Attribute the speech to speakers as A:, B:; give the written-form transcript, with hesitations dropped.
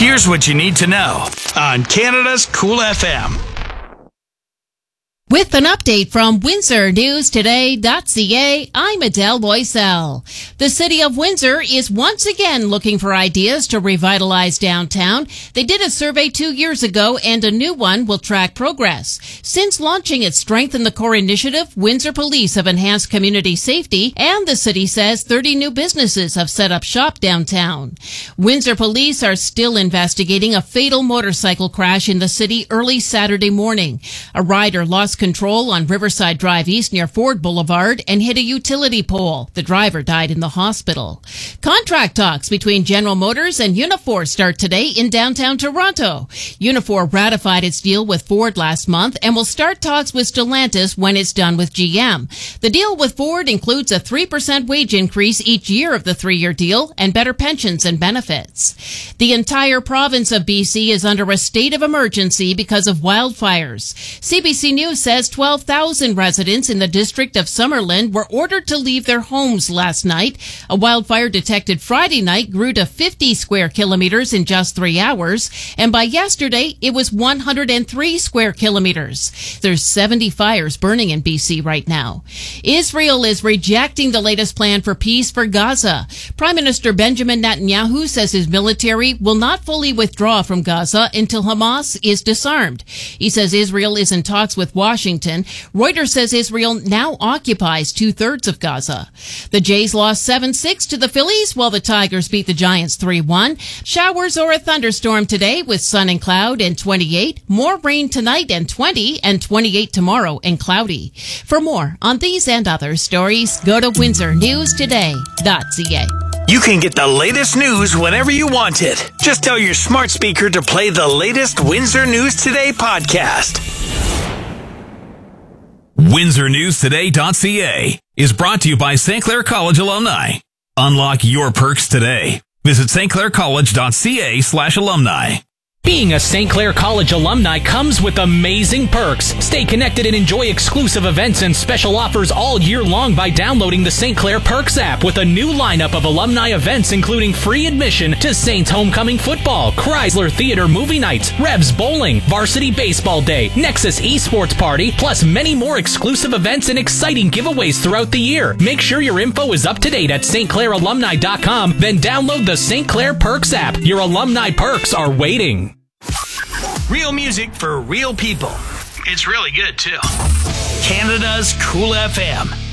A: Here's what you need to know on Canada's Cool FM.
B: With an update from WindsorNewsToday.ca, I'm Adele Loisel. The city of Windsor is once again looking for ideas to revitalize downtown. They did a survey 2 years ago, and a new one will track progress. Since launching its Strengthen the Core initiative, Windsor Police have enhanced community safety, and the city says 30 new businesses have set up shop downtown. Windsor Police are still investigating a fatal motorcycle crash in the city early Saturday morning. A rider lost control on Riverside Drive East near Ford Boulevard and hit a utility pole. The driver died in the hospital. Contract talks between General Motors and Unifor start today in downtown Toronto. Unifor ratified its deal with Ford last month and will start talks with Stellantis when it's done with GM. The deal with Ford includes a 3% wage increase each year of the 3-year deal and better pensions and benefits. The entire province of BC is under a state of emergency because of wildfires. CBC News says 12,000 residents in the district of Summerlin were ordered to leave their homes last night. A wildfire detected Friday night grew to 50 square kilometers in just 3 hours, and by yesterday it was 103 square kilometers. There's 70 fires burning in BC right now. Israel is rejecting the latest plan for peace for Gaza. Prime Minister Benjamin Netanyahu says his military will not fully withdraw from Gaza until Hamas is disarmed. He says Israel is in talks with Washington. Reuters says Israel now occupies 2/3 of Gaza. The Jays lost 7-6 to the Phillies, while the Tigers beat the Giants 3-1. Showers or a thunderstorm today with sun and cloud and 28. More rain tonight and 20, and 28 tomorrow and cloudy. For more on these and other stories, go to WindsorNewsToday.ca.
A: You can get the latest news whenever you want it. Just tell your smart speaker to play the latest Windsor News Today podcast.
C: WindsorNewsToday.ca is brought to you by St. Clair College alumni. Unlock your perks today. Visit stclaircollege.ca/alumni.
D: Being a St. Clair College alumni comes with amazing perks. Stay connected and enjoy exclusive events and special offers all year long by downloading the St. Clair Perks app with a new lineup of alumni events including free admission to Saints Homecoming Football, Chrysler Theater Movie Nights, Revs Bowling, Varsity Baseball Day, Nexus Esports Party, plus many more exclusive events and exciting giveaways throughout the year. Make sure your info is up to date at stclairalumni.com, then download the St. Clair Perks app. Your alumni perks are waiting.
A: Real music for real people. It's really good, too. Canada's Cool FM.